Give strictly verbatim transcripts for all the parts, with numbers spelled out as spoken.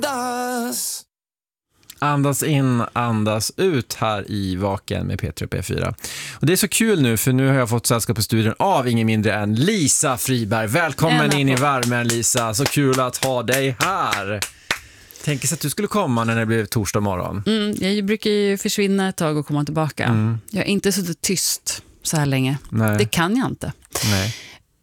Andas in, andas ut här i Vaken med P tre och P fyra. Och det är så kul nu, för nu har jag fått sällskap på studion av ingen mindre än Lisa Friberg. Välkommen in i värmen, Lisa. Så kul att ha dig här. Tänk sig att du skulle komma när det blev torsdag morgon. Mm, jag brukar ju försvinna ett tag och komma tillbaka. Mm. Jag har inte suttit tyst så här länge. Nej. Det kan jag inte. Nej.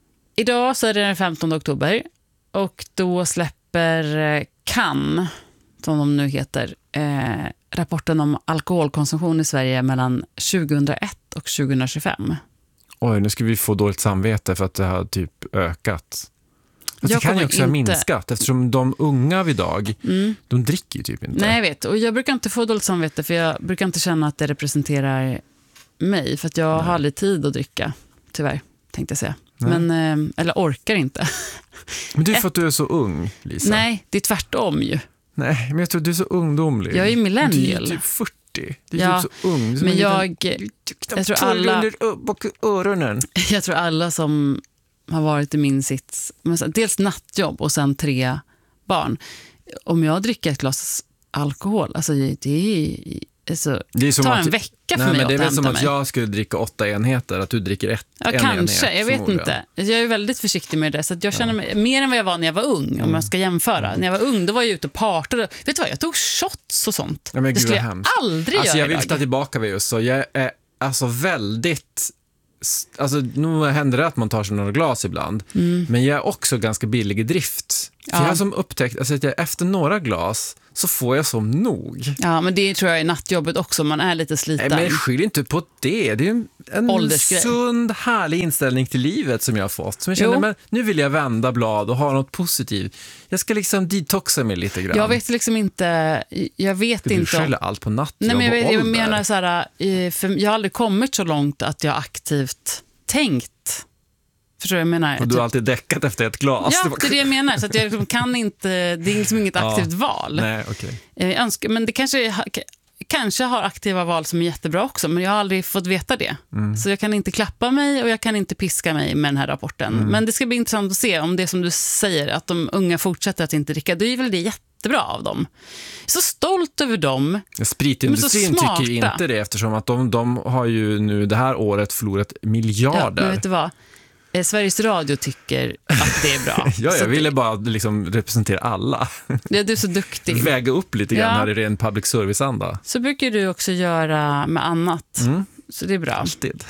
Idag så är det den femtonde oktober och då släpper Kan, som de nu heter, eh, rapporten om alkoholkonsumtion i Sverige mellan tjugohundraett och tjugohundratjugofem. Oj, nu ska vi få dåligt samvete för att det har typ ökat. Fast det kan ju också ha inte... minskat, eftersom de unga vid idag, mm. de dricker ju typ inte. Nej, jag vet. Och jag brukar inte få dåligt samvete, för jag brukar inte känna att det representerar mig. För att jag Nej. har aldrig tid att dricka, tyvärr, tänkte jag säga. Nej. Men, eller orkar inte. Men det är för att du är så ung, Lisa. Nej, det är tvärtom ju. Nej, men jag tror du är så ungdomlig. Jag är millennial. Du är typ fyrtio. Du är ja, typ så ung. Men jag, jag tror alla... bak öronen. Jag tror alla som har varit i min sits, dels nattjobb och sen tre barn. Om jag dricker ett glas alkohol, alltså det är... Alltså, det är som tar en att, vecka för nej, mig men det är väl som mig. Att jag skulle dricka åtta enheter, att du dricker ett, ja, en kanske, enhet. Jag vet inte. Jag är väldigt försiktig med det, så att jag känner mig, ja. mer än vad jag var när jag var ung, om mm. jag ska jämföra. När jag var ung, då var jag ute och partade. Vet du vad, jag tog shots och sånt. Ja, men det gud, skulle jag hemskt. aldrig alltså, göra jag vill idag. ta tillbaka vid just så. Jag är alltså väldigt... Alltså, nu händer det att man tar sig några glas ibland. Mm. Men jag är också ganska billig i drift. För ja. jag har som upptäckt, alltså, att jag, efter några glas så får jag som nog. Ja, men det tror jag är nattjobbet också. Man är lite sliten. Nej, men jag skiljer inte på det. Det är en, en sund, härlig inställning till livet som jag har fått. Som jag känner, men nu vill jag vända blad och ha något positivt. Jag ska liksom detoxa mig lite grann. Jag vet liksom inte... Jag vet du inte... Du skäller allt på nattjobb. Nej, men jag, och jag menar så här... För jag har aldrig kommit så långt att jag aktivt tänkt... Förstår du vad jag menar? Och du har alltid däckat efter ett glas. Ja, det är det jag menar. Så att jag liksom kan inte, det är liksom inget aktivt ja. val. Nej, okay. Jag önskar, men det kanske, kanske har aktiva val som är jättebra också, men jag har aldrig fått veta det. Mm. Så jag kan inte klappa mig och jag kan inte piska mig med den här rapporten. Mm. Men det ska bli intressant att se om det som du säger, att de unga fortsätter att inte dricka. Det är väl det jättebra av dem. Jag är så stolt över dem. Spritindustrin tycker ju inte det, eftersom att de, de har ju nu det här året förlorat miljarder. Ja, men vet du vad? Sveriges Radio tycker att det är bra. ja, jag ville bara liksom representera alla. Ja, du är så duktig. Väga upp lite grann ja. här i ren public service-anda. Så brukar du också göra med annat. Mm. Så det är bra. Alltid.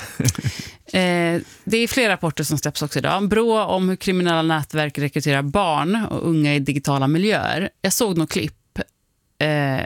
eh, det är flera rapporter som släpps också idag. Brå om hur kriminella nätverk rekryterar barn och unga i digitala miljöer. Jag såg något klipp. Eh,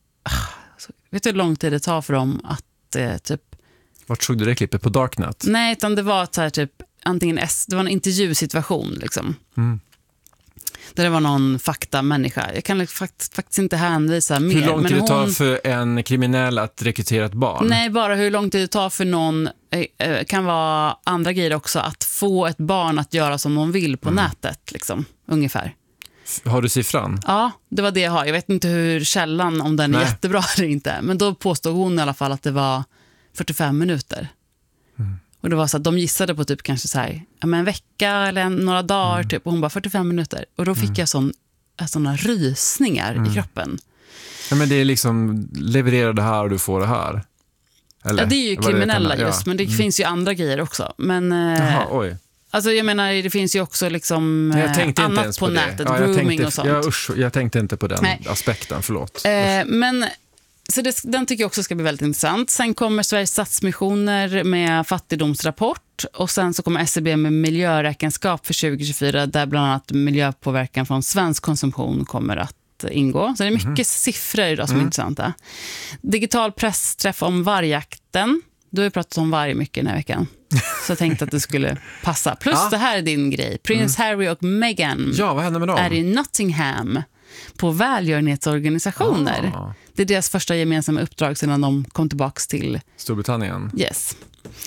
vet du hur lång tid det tar för dem att eh, typ... Vart såg du det klippet? På Darknet? Nej, utan det var så här typ antingen S, det var en intervjusituation liksom. Mm. Där det var någon faktamänniska. Jag kan fakt, faktiskt inte hänvisa mer. Hur lång tid men det tar hon, för en kriminell att rekrytera ett barn? Nej, bara hur lång tid det tar för någon, eh, kan vara andra grejer också, att få ett barn att göra som de vill på mm. nätet liksom, ungefär. Har du siffran? Ja, det var det jag har. Jag vet inte hur källan, om den är nej. jättebra eller inte. Men då påstod hon i alla fall att det var fyrtiofem minuter. Mm. Och det var så att de gissade på typ kanske så här, ja, men en vecka eller en, några dagar mm. typ, och hon bara fyrtiofem minuter. Och då fick mm. jag sån, såna rysningar mm. i kroppen. Ja, men det är liksom, leverera det här och du får det här. Eller? Ja, det är ju kriminella det just, ja. men det mm. finns ju andra grejer också. Men, Jaha, oj. Alltså jag menar, det finns ju också liksom jag tänkte annat inte ens på, på nätet, ja, grooming tänkte, och sånt. Jag, usch, jag tänkte inte på den Nej. aspekten, förlåt. Eh, men... Så det, den tycker jag också ska bli väldigt intressant. Sen kommer Sveriges Stadsmissioner med fattigdomsrapport. Och sen så kommer S C B med miljöräkenskap för tjugo tjugofyra. Där bland annat miljöpåverkan från svensk konsumtion kommer att ingå. Så det är mycket mm. siffror idag som mm. är intressanta. Digital pressträff om vargjakten. Du har ju pratat om varg mycket den här veckan. Så jag tänkte att det skulle passa. Plus ja. det här är din grej. Prins mm. Harry och Meghan ja, vad händer med dem? är i Nottingham på välgörenhetsorganisationer. Ah. Det är deras första gemensamma uppdrag sedan de kom tillbaka till Storbritannien. Yes.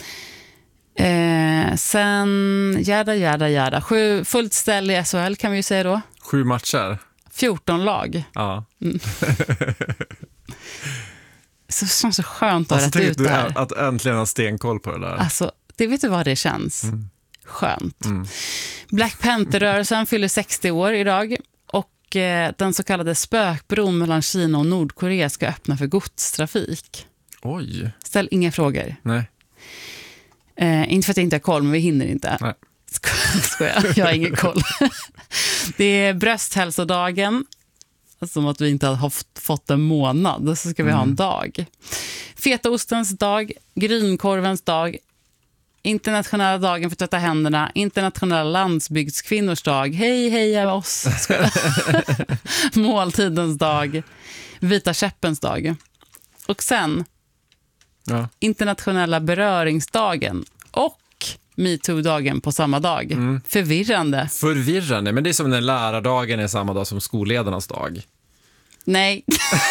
Eh, sen jada, jada, jada. Sju, fullt ställ i S H L kan vi ju säga då. Sju matcher. fjorton lag. Ja. Mm. Så det känns så skönt att alltså, ha rätt ut det här. Att äntligen ha stenkoll på det där. Alltså, det vet du vad det känns. Mm. Skönt. Mm. Black Panther-rörelsen fyller sextio år idag. Och Och eh, den så kallade spökbron mellan Kina och Nordkorea ska öppna för godstrafik. Oj. Ställ inga frågor. Nej. Eh, inte för att jag inte har koll, men vi hinner inte. Nej. Sko- skojar, jag har ingen koll. Det är brösthälsodagen. Som att vi inte har haft, fått en månad, så ska vi ha en dag. Fetaostens dag, grynkorvens dag, internationella dagen för att tvätta händerna, internationella landsbygdskvinnors dag, hej heja oss, måltidens dag, vita käppens dag. Och sen Ja. internationella beröringsdagen och MeToo-dagen på samma dag. Mm. Förvirrande. Förvirrande, men det är som när lärardagen är samma dag som skolledarnas dag. Nej.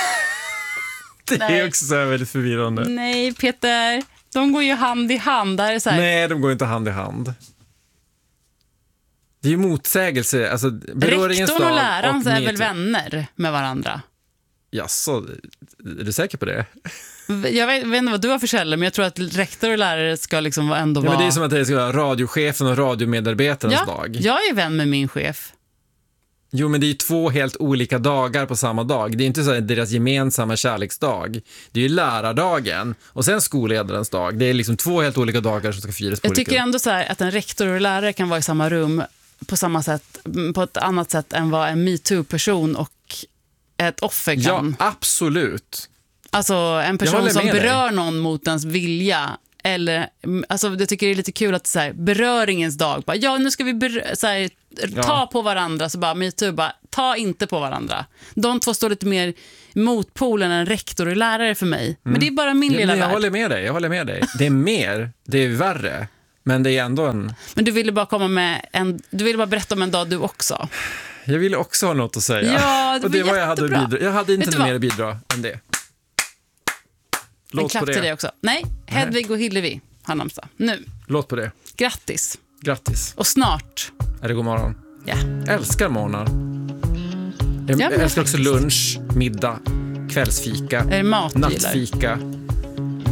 Det Nej. är också så här väldigt förvirrande. Nej, Peter. De går ju hand i hand. Där är det så här. Nej, de går inte hand i hand. Det är ju motsägelse. Alltså, beröringens Rektorn och dag läraren är väl MeToo. vänner med varandra? Jaså, är du säker på det? Jag vet, vet inte vad du har för källor, men jag tror att rektor och lärare ska liksom ändå Ja, vara... men det är som att det ska vara radiochefen och radiomedarbetarens ja, dag. jag är vän med min chef. Jo, men det är ju två helt olika dagar på samma dag. Det är inte så här deras gemensamma kärleksdag. Det är ju lärardagen och sen skolledarens dag. Det är liksom två helt olika dagar som ska firas på Jag olika... tycker ändå så här att en rektor och lärare kan vara i samma rum på samma sätt, på ett annat sätt än vad en MeToo-person och ett offer kan. Ja, absolut. Alltså en Jag person håller som med dig. berör någon mot ens vilja. Eller, alltså jag tycker det är lite kul att så här, beröringens dag, bara, ja nu ska vi ber- så här, ta Ja. på varandra, så bara MeToo, bara, ta inte på varandra. De två står lite mer motpolen än rektor och lärare för mig. Men det är bara min Ja, lilla men jag värld. håller med dig, jag håller med dig. Det är mer, det är värre. Men det är ändå en... Men du ville bara komma med en, du ville bara berätta om en dag du också. Jag ville också ha något att säga. Ja, det och det var var jag hade att jättebra. bidra. Jag hade inte Vet du något vad? mer att bidra än det. En Låt klapp på det. till dig också. Nej, Hedvig och Hillevi har namnsdag. Nu, Låt på det. grattis. Grattis. Och snart, Är det god morgon? ja. Älskar morgnar. Jag Ja, men älskar också faktiskt. lunch, middag, kvällsfika, Är det mat du gillar? nattfika.